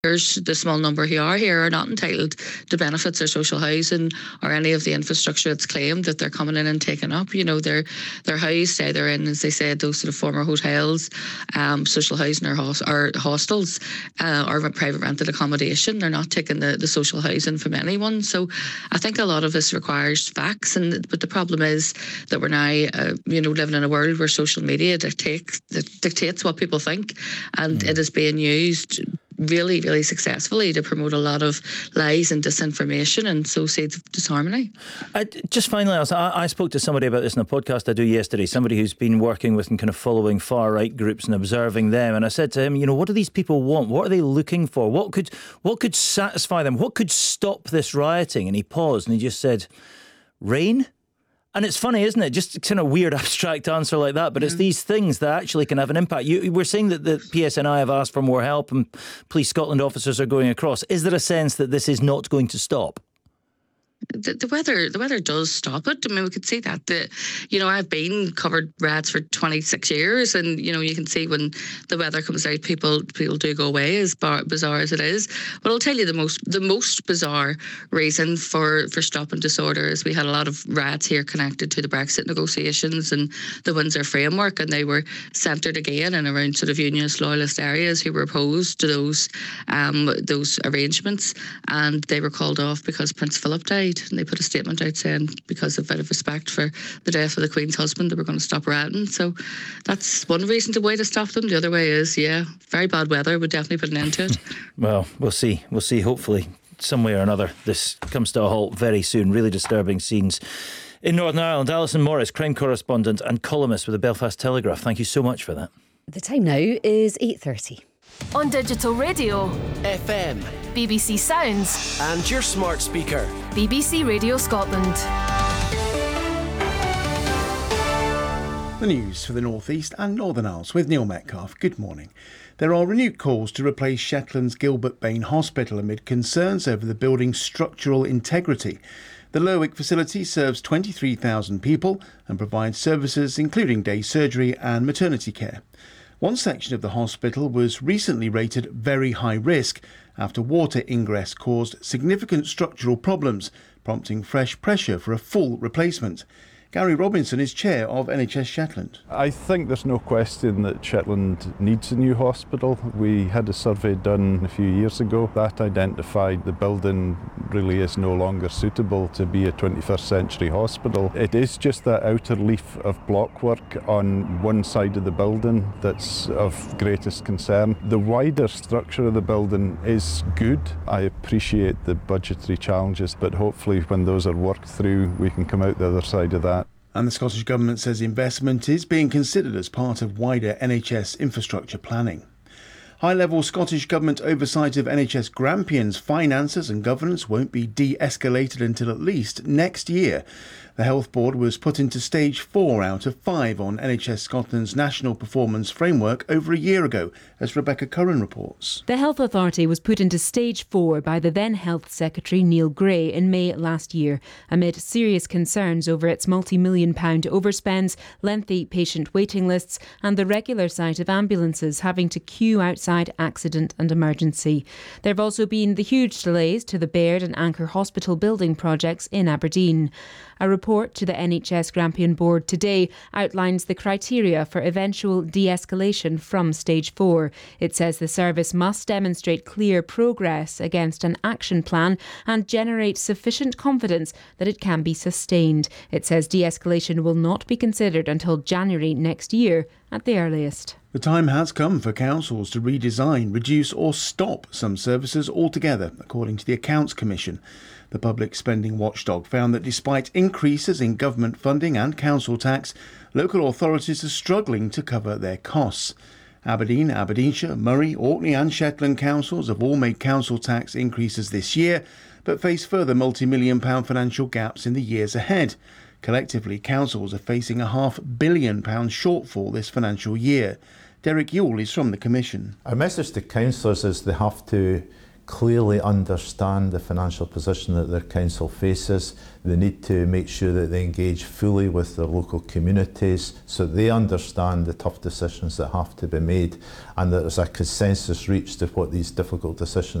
the small number who are here are not entitled to benefits or social housing or any of the infrastructure that's claimed that they're coming in and taking up. They're housed either in, as they said, those sort of former hotels, social housing or hostels, or private rented accommodation. They're not taking the social housing from anyone. So I think a lot of this requires facts. But the problem is that we're now, living in a world where social media dictates what people think, and it is being used really, really successfully to promote a lot of lies and disinformation and sow seeds of disharmony. Just finally, I spoke to somebody about this in a podcast I do yesterday, somebody who's been working with and kind of following far-right groups and observing them, and I said to him, what do these people want? What are they looking for? What could satisfy them? What could stop this rioting? And he paused and he just said, rain? And it's funny, isn't it? Just kind of weird abstract answer like that, but it's these things that actually can have an impact. We're saying that the PSNI have asked for more help and Police Scotland officers are going across. Is there a sense that this is not going to stop? The weather does stop it. I mean, we could see that. I've been covered riots for 26 years, and you can see when the weather comes out, people do go away, as bizarre as it is. But I'll tell you the most bizarre reason for stop and disorder is we had a lot of riots here connected to the Brexit negotiations and the Windsor framework, and they were centred again in around sort of unionist loyalist areas who were opposed to those arrangements, and they were called off because Prince Philip died. And they put a statement out saying, because of a bit of respect for the death of the Queen's husband, they were going to stop rioting. So that's one reason, the way to stop them. The other way is, very bad weather would definitely put an end to it. Well, we'll see. Hopefully, some way or another, this comes to a halt very soon. Really disturbing scenes in Northern Ireland. Alison Morris, crime correspondent and columnist with the Belfast Telegraph. Thank you so much for that. The time now is 8:30. On digital radio, FM, BBC Sounds, and your smart speaker, BBC Radio Scotland. The news for the North East and Northern Isles with Neil Metcalfe. Good morning. There are renewed calls to replace Shetland's Gilbert Bain Hospital amid concerns over the building's structural integrity. The Lerwick facility serves 23,000 people and provides services including day surgery and maternity care. One section of the hospital was recently rated very high risk after water ingress caused significant structural problems, prompting fresh pressure for a full replacement. Gary Robinson is chair of NHS Shetland. I think there's no question that Shetland needs a new hospital. We had a survey done a few years ago that identified the building really is no longer suitable to be a 21st century hospital. It is just that outer leaf of blockwork on one side of the building that's of greatest concern. The wider structure of the building is good. I appreciate the budgetary challenges, but hopefully when those are worked through, we can come out the other side of that. And the Scottish Government says investment is being considered as part of wider NHS infrastructure planning. High-level Scottish Government oversight of NHS Grampians' finances and governance won't be de-escalated until at least next year. The Health Board was put into stage 4 out of 5 on NHS Scotland's National Performance Framework over a year ago, as Rebecca Curran reports. The Health Authority was put into stage 4 by the then Health Secretary Neil Gray in May last year, amid serious concerns over its multi-million-pound overspends, lengthy patient waiting lists and the regular sight of ambulances having to queue outside accident and emergency. There have also been the huge delays to the Baird and Anchor Hospital building projects in Aberdeen. A report to the NHS Grampian Board today outlines the criteria for eventual de-escalation from stage 4. It says the service must demonstrate clear progress against an action plan and generate sufficient confidence that it can be sustained. It says de-escalation will not be considered until January next year at the earliest. The time has come for councils to redesign, reduce or stop some services altogether, according to the Accounts Commission. The public spending watchdog found that despite increases in government funding and council tax, local authorities are struggling to cover their costs. Aberdeen, Aberdeenshire, Moray, Orkney and Shetland councils have all made council tax increases this year, but face further multi-million-pound financial gaps in the years ahead. Collectively, councils are facing a £500 million shortfall this financial year. Derek Yule is from the Commission. Our message to councillors is they have to clearly understand the financial position that their council faces. They need to make sure that they engage fully with their local communities so they understand the tough decisions that have to be made and that there's a consensus reached of what these difficult decisions